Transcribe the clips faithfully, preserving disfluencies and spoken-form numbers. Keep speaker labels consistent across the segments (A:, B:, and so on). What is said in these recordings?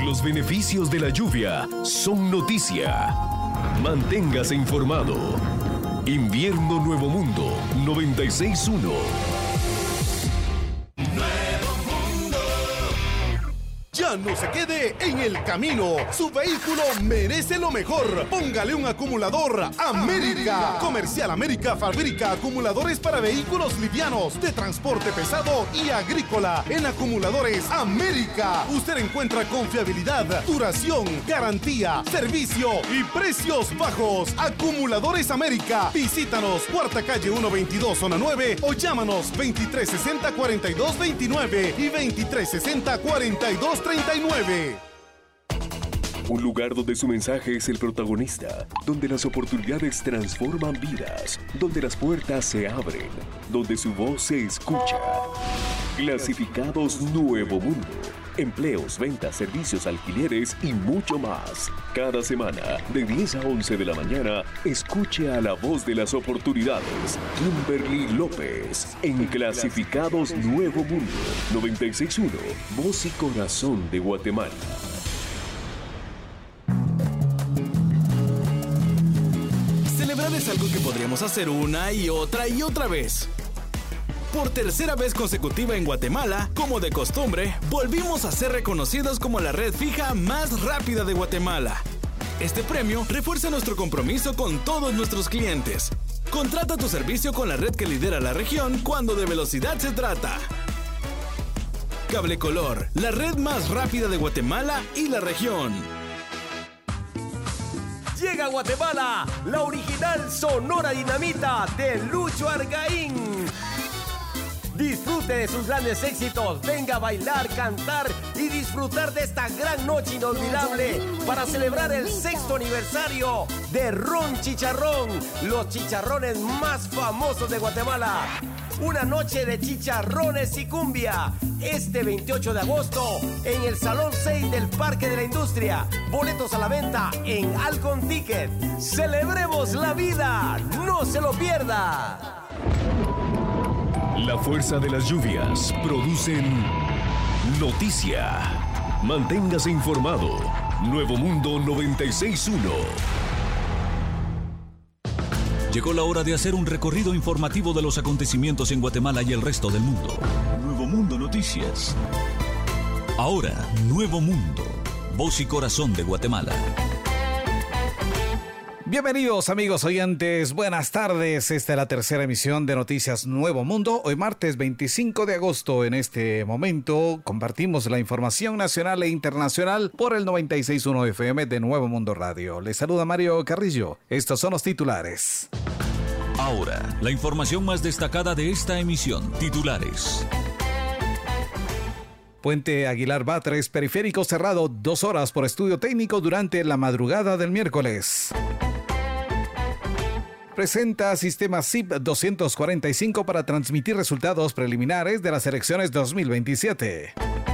A: Los beneficios de la lluvia son noticia. Manténgase informado. Invierno Nuevo Mundo noventa y seis punto uno.
B: Ya no se quede en el camino. Su vehículo merece lo mejor. Póngale un acumulador América. América. Comercial América fabrica acumuladores para vehículos livianos, de transporte pesado y agrícola. En Acumuladores América usted encuentra confiabilidad, duración, garantía, servicio y precios bajos. Acumuladores América. Visítanos, Cuarta Calle ciento veintidós, Zona nueve, o llámanos veintitrés sesenta, cuarenta y dos veintinueve y veintitrés sesenta, cuarenta y dos treinta y nueve.
A: Un lugar donde su mensaje es el protagonista, donde las oportunidades transforman vidas, donde las puertas se abren, donde su voz se escucha. Clasificados Nuevo Mundo. Empleos, ventas, servicios, alquileres y mucho más. Cada semana, de diez a once de la mañana, escuche a la voz de las oportunidades, Kimberly López, en Clasificados Nuevo Mundo noventa y seis punto uno, voz y corazón de Guatemala.
C: Celebrar es algo que podríamos hacer una y otra y otra vez. Por tercera vez consecutiva en Guatemala, como de costumbre, volvimos a ser reconocidos como la red fija más rápida de Guatemala. Este premio refuerza nuestro compromiso con todos nuestros clientes. Contrata tu servicio con la red que lidera la región cuando de velocidad se trata. Cable Color, la red más rápida de Guatemala y la región.
D: Llega a Guatemala la original Sonora Dinamita de Lucho Argaín. Disfrute de sus grandes éxitos, venga a bailar, cantar y disfrutar de esta gran noche inolvidable para celebrar el sexto aniversario de Ron Chicharrón, los chicharrones más famosos de Guatemala. Una noche de chicharrones y cumbia, este veintiocho de agosto en el Salón seis del Parque de la Industria. Boletos a la venta en Alcon Ticket. ¡Celebremos la vida! ¡No se lo pierda!
A: La fuerza de las lluvias producen noticia. Manténgase informado. Nuevo Mundo noventa y seis punto uno.
E: Llegó la hora de hacer un recorrido informativo de los acontecimientos en Guatemala y el resto del mundo. Nuevo Mundo Noticias. Ahora, Nuevo Mundo, voz y corazón de Guatemala.
F: Bienvenidos amigos oyentes, buenas tardes. Esta es la tercera emisión de Noticias Nuevo Mundo. Hoy martes veinticinco de agosto. En este momento compartimos la información nacional e internacional por el noventa y seis punto uno F M de Nuevo Mundo Radio. Les saluda Mario Carrillo. Estos son los titulares.
E: Ahora, la información más destacada de esta emisión. Titulares.
F: Puente Aguilar Batres, periférico cerrado dos horas por estudio técnico durante la madrugada del miércoles. Presenta sistema S I P doscientos cuarenta y cinco para transmitir resultados preliminares de las elecciones dos mil veintisiete.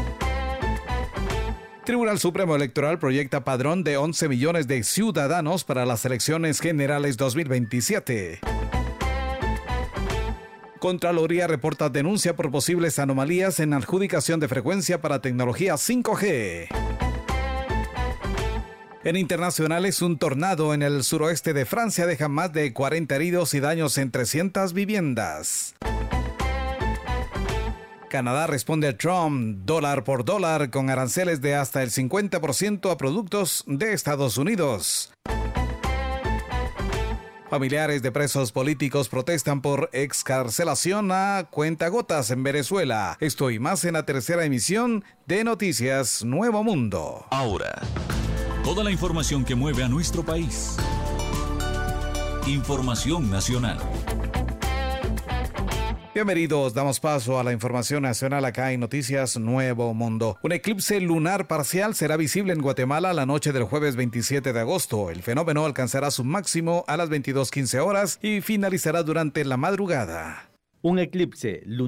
F: Tribunal Supremo Electoral proyecta padrón de once millones de ciudadanos para las elecciones generales dos mil veintisiete. Contraloría reporta denuncia por posibles anomalías en adjudicación de frecuencia para tecnología cinco G. En internacionales, un tornado en el suroeste de Francia deja más de cuarenta heridos y daños en trescientas viviendas. Canadá responde a Trump dólar por dólar con aranceles de hasta el cincuenta por ciento a productos de Estados Unidos. Familiares de presos políticos protestan por excarcelación a cuentagotas en Venezuela. Esto y más en la tercera emisión de Noticias Nuevo Mundo.
E: Ahora, toda la información que mueve a nuestro país. Información nacional.
F: Bienvenidos, damos paso a la información nacional acá en Noticias Nuevo Mundo. Un eclipse lunar parcial será visible en Guatemala la noche del jueves veintisiete de agosto. El fenómeno alcanzará su máximo a las veintidós quince horas y finalizará durante la madrugada.
G: Un eclipse lunar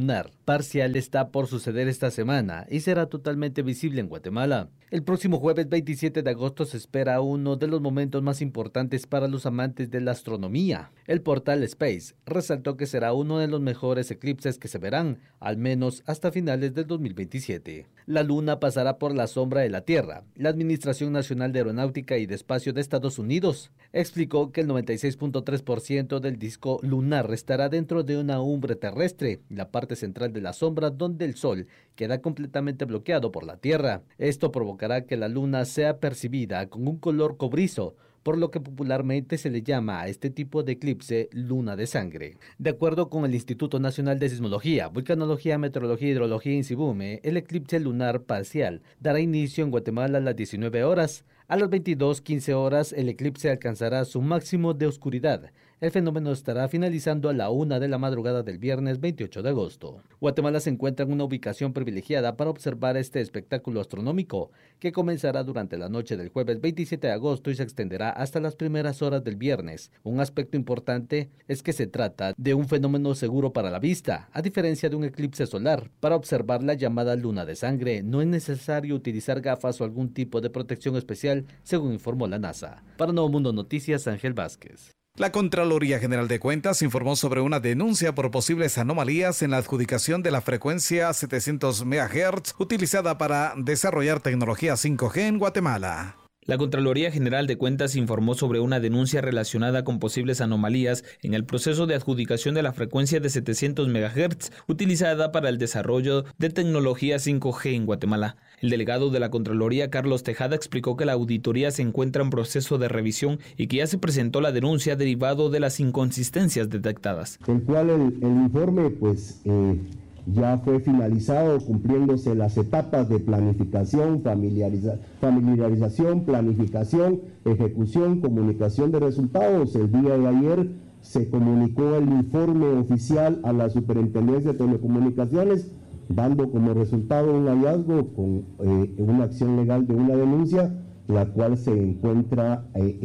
G: parcial está por suceder esta semana y será totalmente visible en Guatemala. El próximo jueves veintisiete de agosto se espera uno de los momentos más importantes para los amantes de la astronomía. El portal Space resaltó que será uno de los mejores eclipses que se verán, al menos hasta finales del dos mil veintisiete. La luna pasará por la sombra de la Tierra. La Administración Nacional de Aeronáutica y de Espacio de Estados Unidos explicó que el noventa y seis punto tres por ciento del disco lunar estará dentro de una umbre terrestre, la parte central de la sombra donde el Sol queda completamente bloqueado por la Tierra. Esto provocará que la luna sea percibida con un color cobrizo, por lo que popularmente se le llama a este tipo de eclipse luna de sangre. De acuerdo con el Instituto Nacional de Sismología, Vulcanología, Meteorología y Hidrología INSIBUME, el eclipse lunar parcial dará inicio en Guatemala a las diecinueve horas. A las veintidós quince horas el eclipse alcanzará su máximo de oscuridad. El fenómeno estará finalizando a la una de la madrugada del viernes veintiocho de agosto. Guatemala se encuentra en una ubicación privilegiada para observar este espectáculo astronómico, que comenzará durante la noche del jueves veintisiete de agosto y se extenderá hasta las primeras horas del viernes. Un aspecto importante es que se trata de un fenómeno seguro para la vista, a diferencia de un eclipse solar. Para observar la llamada luna de sangre, no es necesario utilizar gafas o algún tipo de protección especial, según informó la NASA. Para Nuevo Mundo Noticias, Ángel Vázquez.
F: La Contraloría General de Cuentas informó sobre una denuncia por posibles anomalías en la adjudicación de la frecuencia setecientos megahertz utilizada para desarrollar tecnología cinco G en Guatemala.
H: La Contraloría General de Cuentas informó sobre una denuncia relacionada con posibles anomalías en el proceso de adjudicación de la frecuencia de setecientos megahertz utilizada para el desarrollo de tecnología cinco G en Guatemala. El delegado de la Contraloría, Carlos Tejada, explicó que la auditoría se encuentra en proceso de revisión y que ya se presentó la denuncia derivado de las inconsistencias detectadas.
I: El cual el, el informe pues eh, ya fue finalizado cumpliéndose las etapas de planificación, familiariza, familiarización, planificación, ejecución, comunicación de resultados. El día de ayer se comunicó el informe oficial a la Superintendencia de Telecomunicaciones, dando como resultado un hallazgo con eh, una acción legal de una denuncia, la cual se encuentra eh, eh,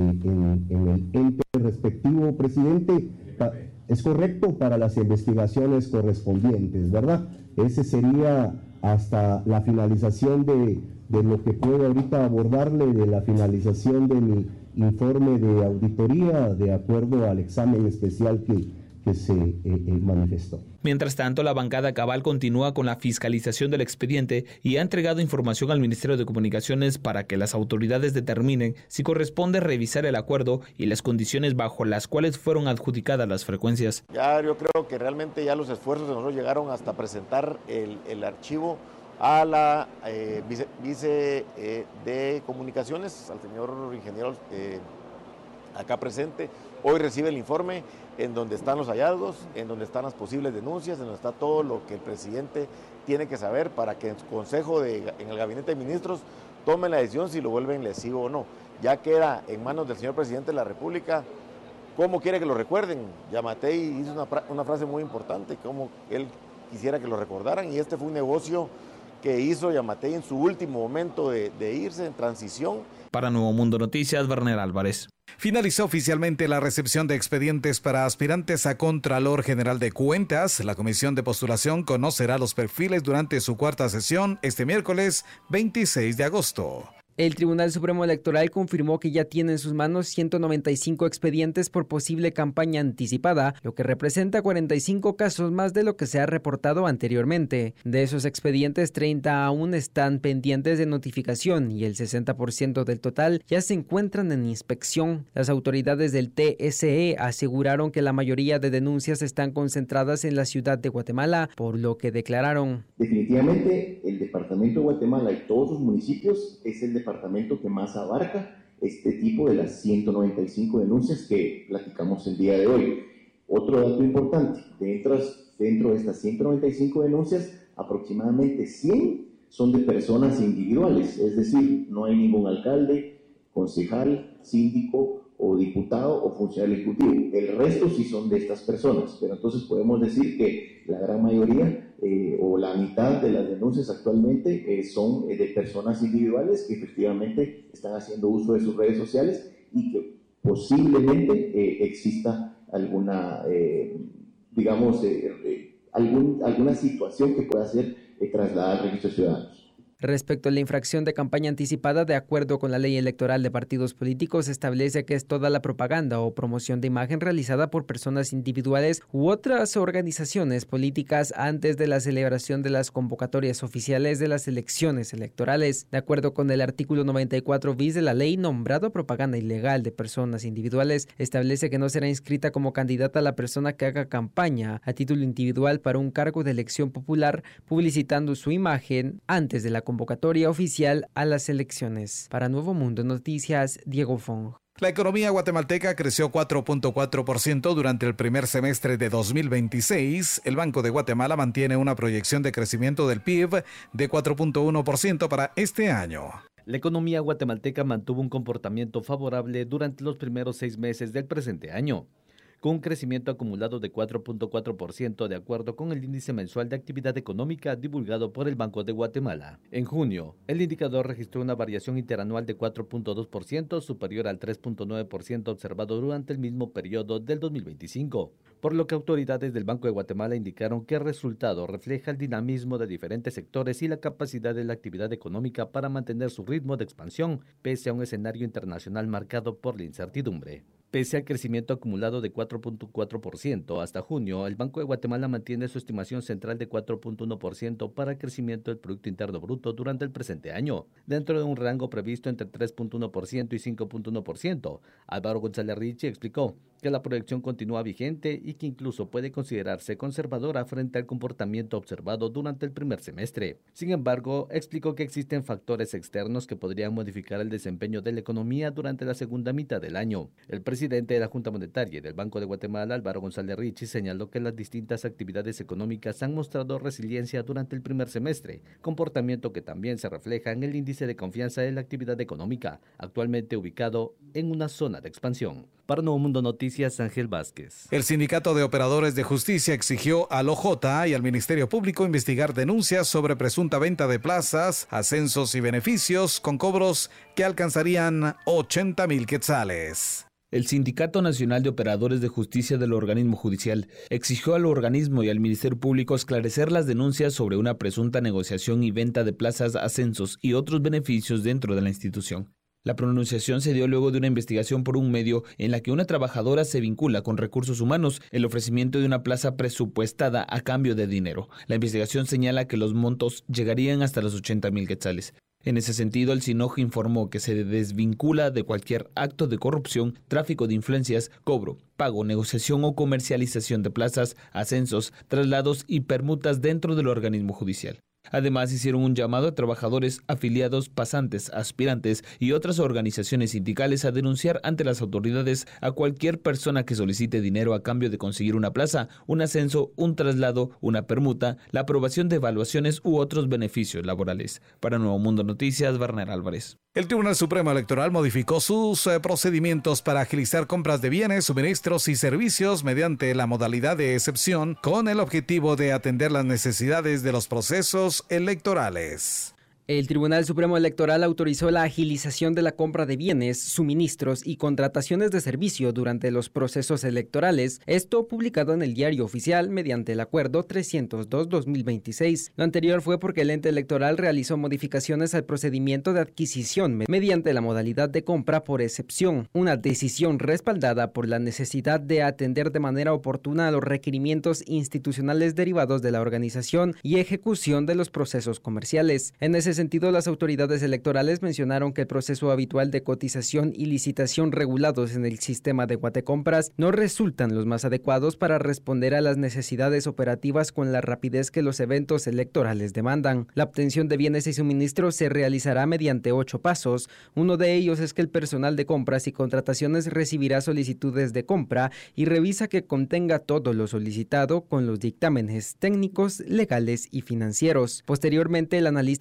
I: en, en el ente respectivo, presidente. Es correcto, para las investigaciones correspondientes, ¿verdad? Ese sería hasta la finalización de, de lo que puedo ahorita abordarle, de la finalización de mi informe de auditoría, de acuerdo al examen especial que, que se eh, eh, manifestó.
H: Mientras tanto, la bancada Cabal continúa con la fiscalización del expediente y ha entregado información al Ministerio de Comunicaciones para que las autoridades determinen si corresponde revisar el acuerdo y las condiciones bajo las cuales fueron adjudicadas las frecuencias.
J: Ya yo creo que realmente ya los esfuerzos de nosotros llegaron hasta presentar el, el archivo a la eh, vice, vice eh, de Comunicaciones, al señor ingeniero eh, acá presente. Hoy recibe el informe en donde están los hallazgos, en donde están las posibles denuncias, en donde está todo lo que el presidente tiene que saber para que en su consejo, de, en el gabinete de ministros, tomen la decisión si lo vuelven lesivo o no. Ya queda en manos del señor presidente de la República cómo quiere que lo recuerden. Yamatei hizo una, una frase muy importante, cómo él quisiera que lo recordaran, y este fue un negocio que hizo Yamatei en su último momento de, de irse en transición.
H: Para Nuevo Mundo Noticias, Werner Álvarez.
F: Finalizó oficialmente la recepción de expedientes para aspirantes a Contralor General de Cuentas. La Comisión de Postulación conocerá los perfiles durante su cuarta sesión este miércoles veintiséis de agosto.
K: El Tribunal Supremo Electoral confirmó que ya tiene en sus manos ciento noventa y cinco expedientes por posible campaña anticipada, lo que representa cuarenta y cinco casos más de lo que se ha reportado anteriormente. De esos expedientes, treinta aún están pendientes de notificación y el sesenta por ciento del total ya se encuentran en inspección. Las autoridades del T S E aseguraron que la mayoría de denuncias están concentradas en la ciudad de Guatemala, por lo que declararon:
I: definitivamente el departamento de Guatemala y todos sus municipios es el departamento que más abarca este tipo de las ciento noventa y cinco denuncias que platicamos el día de hoy. Otro dato importante, dentro, dentro de estas ciento noventa y cinco denuncias, aproximadamente cien son de personas individuales, es decir, no hay ningún alcalde, concejal, síndico o diputado o funcionario ejecutivo. El resto sí son de estas personas, pero entonces podemos decir que la gran mayoría eh, o la mitad de las denuncias actualmente eh, son eh, de personas individuales que efectivamente están haciendo uso de sus redes sociales y que posiblemente eh, exista alguna, eh, digamos, eh, eh, algún, alguna situación que pueda ser eh, trasladada al registro de ciudadanos.
K: Respecto a la infracción de campaña anticipada, de acuerdo con la ley electoral de partidos políticos, establece que es toda la propaganda o promoción de imagen realizada por personas individuales u otras organizaciones políticas antes de la celebración de las convocatorias oficiales de las elecciones electorales. De acuerdo con el artículo noventa y cuatro bis de la ley, nombrado propaganda ilegal de personas individuales, establece que no será inscrita como candidata la persona que haga campaña a título individual para un cargo de elección popular publicitando su imagen antes de la convocatoria oficial a las elecciones. Para Nuevo Mundo Noticias, Diego Fong.
F: La economía guatemalteca creció cuatro punto cuatro por ciento durante el primer semestre de dos mil veintiséis. El Banco de Guatemala mantiene una proyección de crecimiento del P I B de cuatro punto uno por ciento para este año.
G: La economía guatemalteca mantuvo un comportamiento favorable durante los primeros seis meses del presente año, con un crecimiento acumulado de cuatro punto cuatro por ciento de acuerdo con el índice mensual de actividad económica divulgado por el Banco de Guatemala. En junio, el indicador registró una variación interanual de cuatro punto dos por ciento, superior al tres punto nueve por ciento observado durante el mismo periodo del dos mil veinticinco, por lo que autoridades del Banco de Guatemala indicaron que el resultado refleja el dinamismo de diferentes sectores y la capacidad de la actividad económica para mantener su ritmo de expansión, pese a un escenario internacional marcado por la incertidumbre. Pese al crecimiento acumulado de cuatro punto cuatro por ciento hasta junio, el Banco de Guatemala mantiene su estimación central de cuatro punto uno por ciento para el crecimiento del Producto Interno Bruto durante el presente año, dentro de un rango previsto entre tres punto uno por ciento y cinco punto uno por ciento. Álvaro González Richie explicó que la proyección continúa vigente y que incluso puede considerarse conservadora frente al comportamiento observado durante el primer semestre. Sin embargo, explicó que existen factores externos que podrían modificar el desempeño de la economía durante la segunda mitad del año. El presidente de la Junta Monetaria y del Banco de Guatemala, Álvaro González Richie, señaló que las distintas actividades económicas han mostrado resiliencia durante el primer semestre, comportamiento que también se refleja en el índice de confianza de la actividad económica, actualmente ubicado en una zona de expansión. Para Nuevo Mundo Noticias, Ángel Vázquez.
F: El Sindicato de Operadores de Justicia exigió al O J y al Ministerio Público investigar denuncias sobre presunta venta de plazas, ascensos y beneficios con cobros que alcanzarían ochenta mil quetzales.
H: El Sindicato Nacional de Operadores de Justicia del organismo judicial exigió al organismo y al Ministerio Público esclarecer las denuncias sobre una presunta negociación y venta de plazas, ascensos y otros beneficios dentro de la institución. La pronunciación se dio luego de una investigación por un medio en la que una trabajadora se vincula con recursos humanos el ofrecimiento de una plaza presupuestada a cambio de dinero. La investigación señala que los montos llegarían hasta los ochenta mil quetzales. En ese sentido, el SINOJ informó que se desvincula de cualquier acto de corrupción, tráfico de influencias, cobro, pago, negociación o comercialización de plazas, ascensos, traslados y permutas dentro del organismo judicial. Además, hicieron un llamado a trabajadores, afiliados, pasantes, aspirantes y otras organizaciones sindicales a denunciar ante las autoridades a cualquier persona que solicite dinero a cambio de conseguir una plaza, un ascenso, un traslado, una permuta, la aprobación de evaluaciones u otros beneficios laborales. Para Nuevo Mundo Noticias, Werner Álvarez.
F: El Tribunal Supremo Electoral modificó sus eh, procedimientos para agilizar compras de bienes, suministros y servicios mediante la modalidad de excepción con el objetivo de atender las necesidades de los procesos electorales.
K: El Tribunal Supremo Electoral autorizó la agilización de la compra de bienes, suministros y contrataciones de servicio durante los procesos electorales, esto publicado en el Diario Oficial mediante el Acuerdo trescientos dos guión dos mil veintiséis. Lo anterior fue porque el ente electoral realizó modificaciones al procedimiento de adquisición mediante la modalidad de compra por excepción, una decisión respaldada por la necesidad de atender de manera oportuna a los requerimientos institucionales derivados de la organización y ejecución de los procesos comerciales. En ese sentido, las autoridades electorales mencionaron que el proceso habitual de cotización y licitación regulados en el sistema de Guatecompras no resultan los más adecuados para responder a las necesidades operativas con la rapidez que los eventos electorales demandan. La obtención de bienes y suministros se realizará mediante ocho pasos. Uno de ellos es que el personal de compras y contrataciones recibirá solicitudes de compra y revisa que contenga todo lo solicitado con los dictámenes técnicos, legales y financieros. Posteriormente, el analista de compras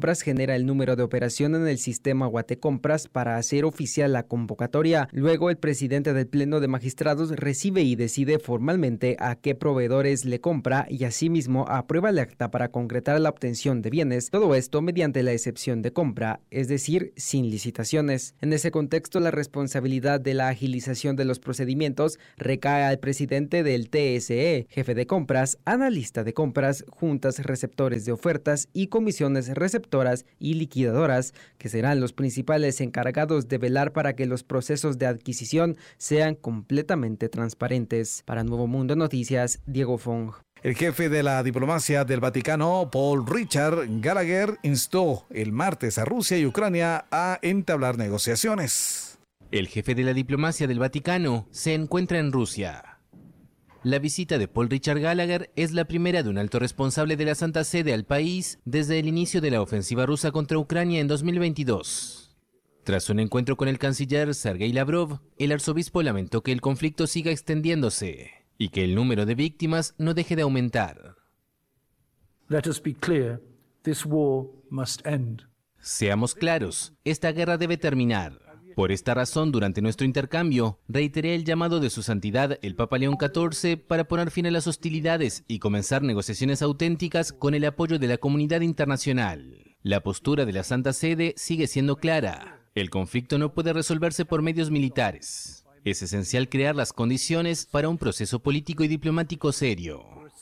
K: Compras genera el número de operación en el sistema Guatecompras para hacer oficial la convocatoria. Luego, el presidente del Pleno de Magistrados recibe y decide formalmente a qué proveedores le compra y asimismo aprueba el acta para concretar la obtención de bienes. Todo esto mediante la excepción de compra, es decir, sin licitaciones. En ese contexto, la responsabilidad de la agilización de los procedimientos recae al presidente del T S E, jefe de compras, analista de compras, juntas receptores de ofertas y comisiones receptoras y liquidadoras, que serán los principales encargados de velar para que los procesos de adquisición sean completamente transparentes. Para Nuevo Mundo Noticias, Diego Fong.
F: El jefe de la diplomacia del Vaticano, Paul Richard Gallagher, instó el martes a Rusia y Ucrania a entablar negociaciones.
L: El jefe de la diplomacia del Vaticano se encuentra en Rusia. La visita de Paul Richard Gallagher es la primera de un alto responsable de la Santa Sede al país desde el inicio de la ofensiva rusa contra Ucrania en dos mil veintidós. Tras un encuentro con el canciller Sergei Lavrov, el arzobispo lamentó que el conflicto siga extendiéndose y que el número de víctimas no deje de aumentar.
M: Let us be clear, this war must end.
L: Seamos claros, esta guerra debe terminar. Por esta razón, durante nuestro intercambio, reiteré el llamado de su santidad, el Papa León catorce, para poner fin a las hostilidades y comenzar negociaciones auténticas con el apoyo de la comunidad internacional. La postura de la Santa Sede sigue siendo clara. El conflicto no puede resolverse por medios militares. Es esencial crear las condiciones para un proceso político y diplomático serio.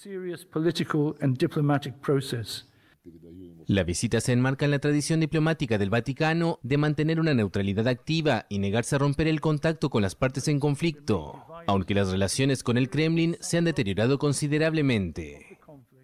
L: La visita se enmarca en la tradición diplomática del Vaticano de mantener una neutralidad activa y negarse a romper el contacto con las partes en conflicto, aunque las relaciones con el Kremlin se han deteriorado considerablemente.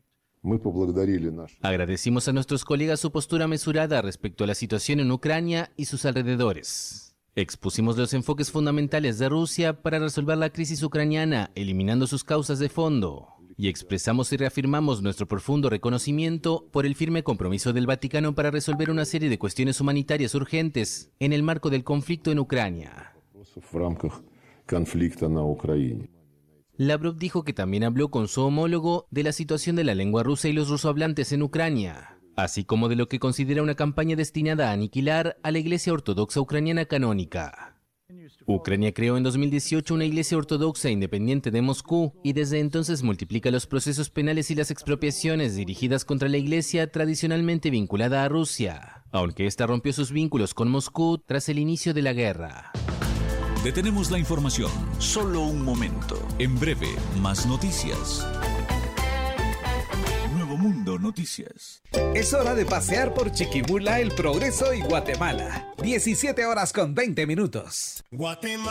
L: Agradecimos a nuestros colegas su postura mesurada respecto a la situación en Ucrania y sus alrededores. Expusimos los enfoques fundamentales de Rusia para resolver la crisis ucraniana, eliminando sus causas de fondo. Y expresamos y reafirmamos nuestro profundo reconocimiento por el firme compromiso del Vaticano para resolver una serie de cuestiones humanitarias urgentes en el marco del conflicto en Ucrania. Lavrov dijo que también habló con su homólogo de la situación de la lengua rusa y los rusohablantes en Ucrania, así como de lo que considera una campaña destinada a aniquilar a la Iglesia Ortodoxa Ucraniana canónica. Ucrania creó en dos mil dieciocho una iglesia ortodoxa independiente de Moscú y desde entonces multiplica los procesos penales y las expropiaciones dirigidas contra la iglesia tradicionalmente vinculada a Rusia, aunque ésta rompió sus vínculos con Moscú tras el inicio de la guerra.
E: Detenemos la información, solo un momento. En breve, más noticias. Nuevo Mundo Noticias.
F: Es hora de pasear por Chiquimula, El Progreso y Guatemala. diecisiete horas con veinte minutos. Guatemala.